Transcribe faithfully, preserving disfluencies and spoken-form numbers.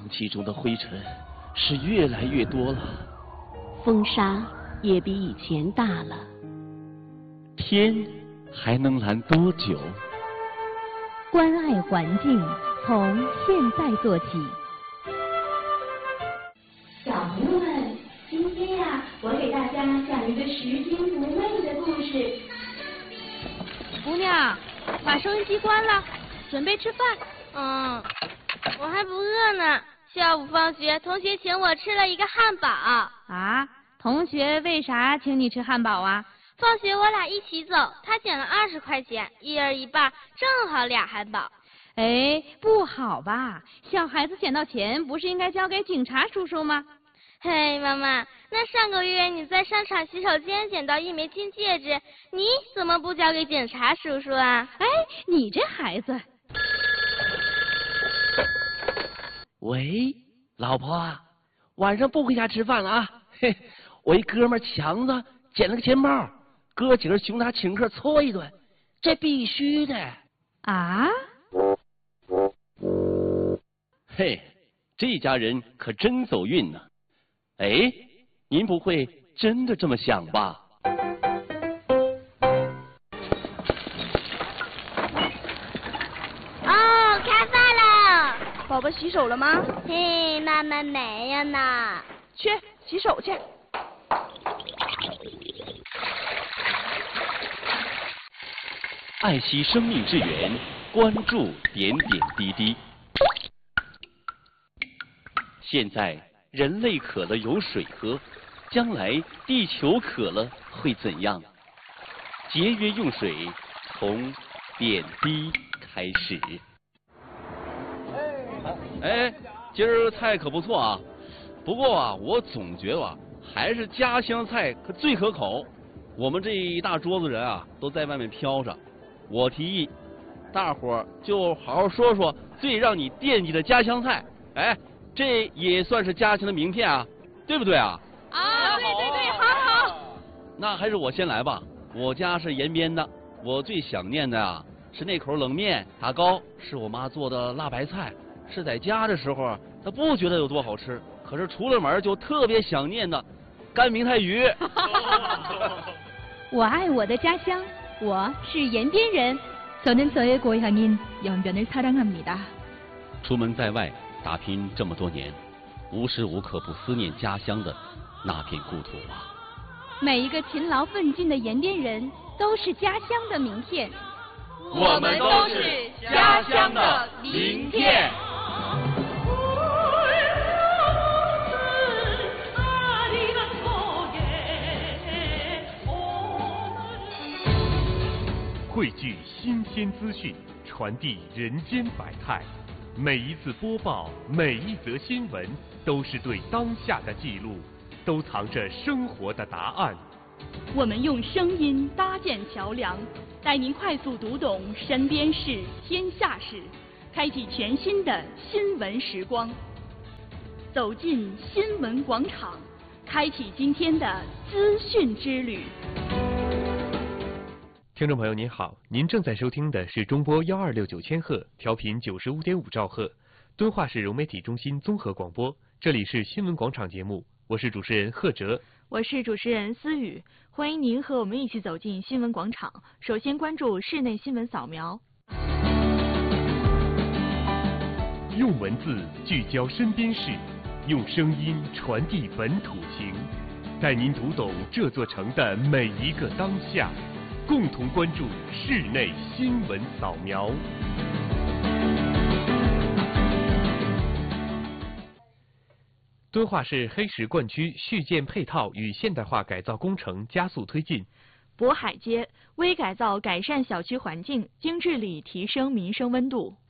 气中的灰尘是越来越多了， 风沙也比以前大了。 天还能蓝多久？ 关爱环境，从现在做起。 小朋友们，今天呀、啊，我给大家讲一个拾金不昧的故事。 姑娘，把收音机关了，准备吃饭。 嗯，我还不饿呢。下午放学，同学请我吃了一个汉堡。 啊？同学为啥请你吃汉堡啊？ 放学我俩一起走，他捡了二十块钱，一人一半，正好俩汉堡。 哎，不好吧？小孩子捡到钱不是应该交给警察叔叔吗？ 嘿，妈妈，那上个月你在商场洗手间捡到一枚金戒指，你怎么不交给警察叔叔啊？ 哎，你这孩子。 喂，老婆，晚上不回家吃饭了啊？嘿，我一哥们强子捡了个钱包，哥几个熊他请客搓一顿，这必须的。 啊？ 嘿，这家人可真走运呢。哎，您不会真的这么想吧？ 哦，开饭了。 宝宝洗手了吗？ 嘿，妈妈没有呢。 去洗手去。 爱惜生命之源，关注点点滴滴。现在人类渴了有水喝，将来地球渴了会怎样？节约用水，从点滴开始。哎，今儿菜可不错啊，不过啊，我总觉得啊，还是家乡菜可最可口。我们这一大桌子人啊，都在外面飘着。我提议，大伙儿就好好说说最让你惦记的家乡菜。哎，这也算是家乡的名片啊，对不对啊？ 啊，对对对，好好。 那还是我先来吧。我家是延边的，我最想念的啊是那口冷面、打糕，是我妈做的辣白菜。是在家的时候，她不觉得有多好吃，可是出了门就特别想念的干明太鱼。 我爱我的家乡，我是延边人。저는 저의 고향인 연변을 사랑합니다。 出门在外打拼这么多年，无时无刻不思念家乡的那片故土啊。 每一个勤劳奋进的延边人都是家乡的名片。 我们都是家乡的名片。 汇聚新鲜资讯，传递人间百态。每一次播报，每一则新闻，都是对当下的记录，都藏着生活的答案。 我们用声音搭建桥梁，带您快速读懂身边事、天下事，开启全新的新闻时光。走进新闻广场，开启今天的资讯之旅。 听众朋友您好，您正在收听的是中波幺二六九千赫，调频九十五点五兆赫，敦化市融媒体中心综合广播，这里是新闻广场节目，我是主持人贺哲， 我是主持人思雨，欢迎您和我们一起走进新闻广场。首先关注室内新闻扫描。 用文字聚焦身边事，用声音传递本土情，带您读懂这座城的每一个当下。共同关注室内新闻扫描。敦化市黑石灌区续建配套与现代化改造工程加速推进。 渤海街微改造改善小区环境，经治理提升民生温度。